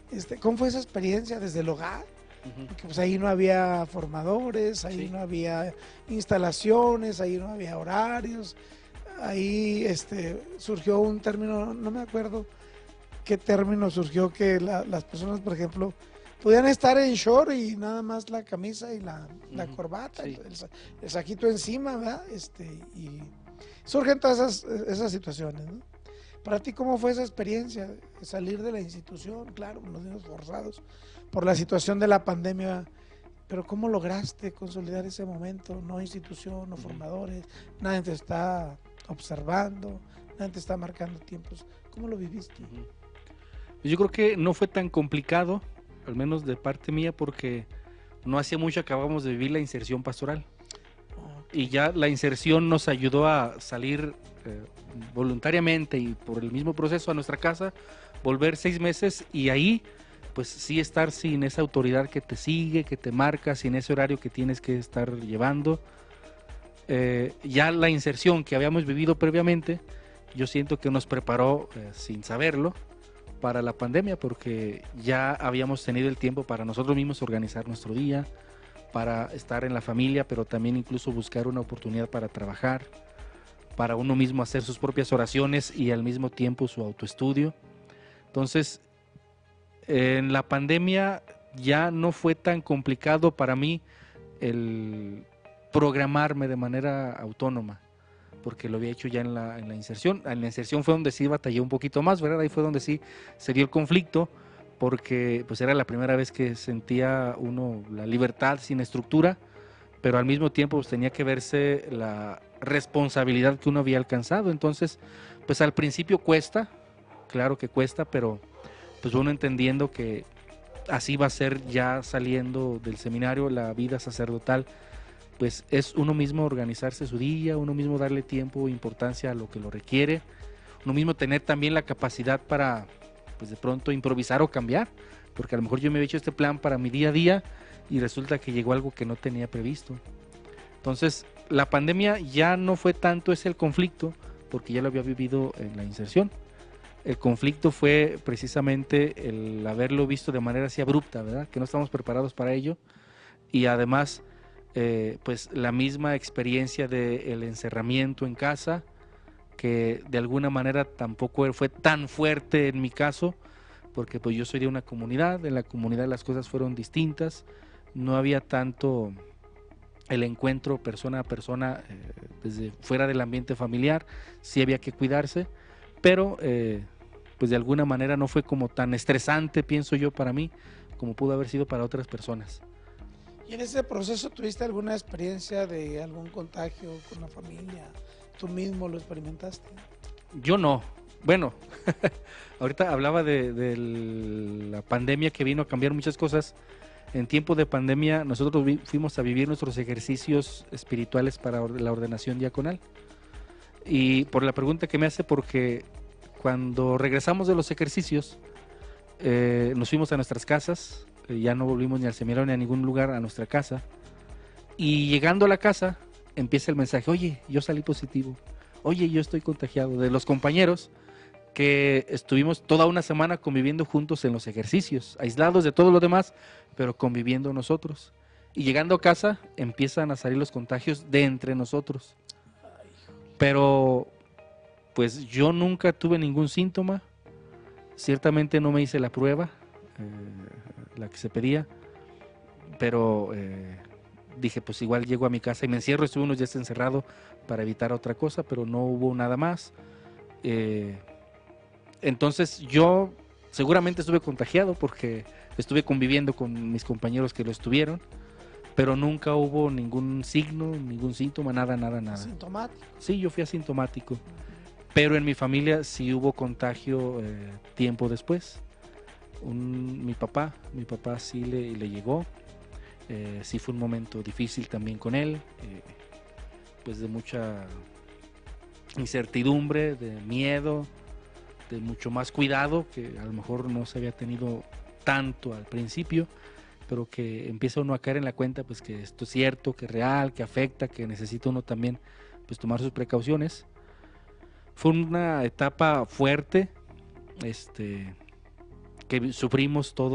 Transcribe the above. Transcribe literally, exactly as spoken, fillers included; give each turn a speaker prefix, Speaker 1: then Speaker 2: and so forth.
Speaker 1: Este, ¿cómo fue esa experiencia desde el hogar?
Speaker 2: Ujú.
Speaker 1: Porque pues ahí no había formadores, ahí
Speaker 2: Sí.
Speaker 1: no había instalaciones, ahí no había horarios, ahí este, surgió un término, no me acuerdo qué término surgió, que la- las personas, por ejemplo, podían estar en short y nada más la camisa y la, la
Speaker 2: Ujú.
Speaker 1: corbata,
Speaker 2: Sí.
Speaker 1: el, el sa- el saquito encima, ¿verdad? Este, y surgen todas esas, esas situaciones, ¿no? Para ti, ¿cómo fue esa experiencia? Salir de la institución, claro, nos vimos forzados por la situación de la pandemia, pero ¿cómo lograste consolidar ese momento? No institución, no
Speaker 2: Ujú.
Speaker 1: formadores, nadie te está observando, nadie te está marcando tiempos. ¿Cómo lo viviste?
Speaker 2: Ujú. Yo creo que no fue tan complicado, al menos de parte mía, porque no hacía mucho acabamos de vivir la inserción pastoral.
Speaker 1: Ok.
Speaker 2: Y ya la inserción nos ayudó a salir eh, voluntariamente y por el mismo proceso a nuestra casa, volver seis meses y ahí pues sí estar sin esa autoridad que te sigue, que te marca, sin ese horario que tienes que estar llevando. Eh, ya la inserción que habíamos vivido previamente, yo siento que nos preparó eh, sin saberlo para la pandemia, porque ya habíamos tenido el tiempo para nosotros mismos organizar nuestro día, para estar en la familia, pero también incluso buscar una oportunidad para trabajar, para uno mismo hacer sus propias oraciones y al mismo tiempo su autoestudio. Entonces, en la pandemia ya no fue tan complicado para mí el programarme de manera autónoma, porque lo había hecho ya en la, en la inserción. En la inserción fue donde sí batallé un poquito más, ¿verdad? Ahí fue donde sí se dio el conflicto, porque pues era la primera vez que sentía uno la libertad sin estructura, pero al mismo tiempo pues tenía que verse la responsabilidad que uno había alcanzado. Entonces, pues al principio cuesta, claro que cuesta, pero pues uno entendiendo que así va a ser ya saliendo del seminario, la vida sacerdotal, pues es uno mismo organizarse su día, uno mismo darle tiempo e importancia a lo que lo requiere, uno mismo tener también la capacidad para, pues de pronto improvisar o cambiar, porque a lo mejor yo me había hecho este plan para mi día a día y resulta que llegó algo que no tenía previsto. Entonces, la pandemia ya no fue tanto ese el conflicto, porque ya lo había vivido en la inserción. El conflicto fue precisamente el haberlo visto de manera así abrupta, ¿verdad? Que no estamos preparados para ello. Y además, eh, pues la misma experiencia del encerramiento en casa, que de alguna manera tampoco fue tan fuerte en mi caso, porque pues yo soy de una comunidad, en la comunidad las cosas fueron distintas, no había tanto el encuentro persona a persona eh, desde fuera del ambiente familiar, sí había que cuidarse, pero eh, pues de alguna manera no fue como tan estresante, pienso yo, para mí, como pudo haber sido para otras personas.
Speaker 1: ¿Y en ese proceso tuviste alguna experiencia de algún contagio con la familia? ¿Tú mismo lo experimentaste?
Speaker 2: Yo no. Bueno, ahorita hablaba de, de la pandemia que vino a cambiar muchas cosas. En tiempo de pandemia nosotros vi, fuimos a vivir nuestros ejercicios espirituales para la ordenación diaconal. Y por la pregunta que me hace, porque cuando regresamos de los ejercicios, eh, nos fuimos a nuestras casas, eh, ya no volvimos ni al seminario ni a ningún lugar, a nuestra casa. Y llegando a la casa, empieza el mensaje: oye, yo salí positivo, oye, yo estoy contagiado, de los compañeros que estuvimos toda una semana conviviendo juntos en los ejercicios, aislados de todo lo demás, pero conviviendo nosotros. Y llegando a casa, empiezan a salir los contagios de entre nosotros. Pero, pues yo nunca tuve ningún síntoma, ciertamente no me hice la prueba, eh, la que se pedía, pero eh, dije, pues igual llego a mi casa y me encierro, estuve unos días encerrado para evitar otra cosa, pero no hubo nada más. Eh, entonces yo seguramente estuve contagiado porque estuve conviviendo con mis compañeros que lo estuvieron, pero nunca hubo ningún signo, ningún síntoma, nada, nada, nada.
Speaker 1: ¿Asintomático?
Speaker 2: Sí, yo fui asintomático, pero en mi familia sí hubo contagio eh, tiempo después. Un, mi papá, mi papá sí le, le llegó. Eh, sí fue un momento difícil también con él, eh, pues de mucha incertidumbre, de miedo, de mucho más cuidado, que a lo mejor no se había tenido tanto al principio, pero que empieza uno a caer en la cuenta pues que esto es cierto, que es real, que afecta, que necesita uno también pues tomar sus precauciones. Fue una etapa fuerte, este, que sufrimos todos